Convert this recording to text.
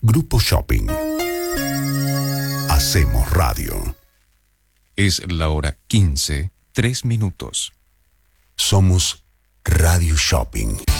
Grupo Shopping. Hacemos radio. Es la hora 15:03. Somos Radio Shopping.